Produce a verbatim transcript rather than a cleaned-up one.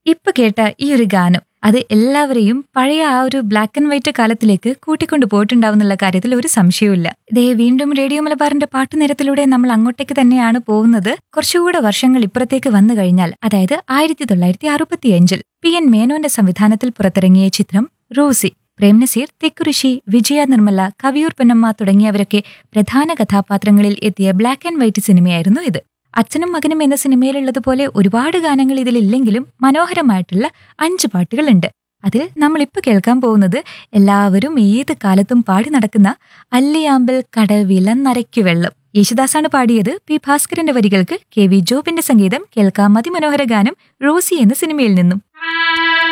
ഇപ്പൊ കേട്ട ഈ ഒരു ഗാനം അത് എല്ലാവരെയും പഴയ ആ ഒരു ബ്ലാക്ക് ആൻഡ് വൈറ്റ് കാലത്തിലേക്ക് കൂട്ടിക്കൊണ്ടു പോയിട്ടുണ്ടാവുന്നുള്ള കാര്യത്തിൽ ഒരു സംശയവുമില്ല. ദേ വീണ്ടും റേഡിയോ മലബാറിന്റെ പാട്ടുനിരത്തിലൂടെ നമ്മൾ അങ്ങോട്ടേക്ക് തന്നെയാണ് പോകുന്നത്. കുറച്ചുകൂടെ വർഷങ്ങൾ ഇപ്പുറത്തേക്ക് വന്നു കഴിഞ്ഞാൽ, അതായത് ആയിരത്തി തൊള്ളായിരത്തി അറുപത്തിയഞ്ചിൽ പി എൻ മേനോന്റെ സംവിധാനത്തിൽ പുറത്തിറങ്ങിയ ചിത്രം റോസി. പ്രേംനസീർ, തെക്കുറിശി, വിജയ നിർമ്മല, കവിയൂർ പൊന്നമ്മ തുടങ്ങിയവരൊക്കെ പ്രധാന കഥാപാത്രങ്ങളിൽ എത്തിയ ബ്ലാക്ക് ആൻഡ് വൈറ്റ് സിനിമയായിരുന്നു ഇത്. അച്ഛനും മകനും എന്ന സിനിമയിലുള്ളതുപോലെ ഒരുപാട് ഗാനങ്ങൾ ഇതിലില്ലെങ്കിലും മനോഹരമായിട്ടുള്ള അഞ്ച് പാട്ടുകളുണ്ട്. അതിൽ നമ്മളിപ്പോൾ കേൾക്കാൻ പോകുന്നത് എല്ലാവരും ഏത് കാലത്തും പാടി നടക്കുന്ന അല്ലിയാമ്പൽ കടവിലന്നരയ്ക്കു വെള്ളം. യേശുദാസാണ് പാടിയത്. പി ഭാസ്കരന്റെ വരികൾക്ക് കെ വി ജോബിന്റെ സംഗീതം. കേൾക്കാം അതിമനോഹര ഗാനം റോസി എന്ന സിനിമയിൽ നിന്നും.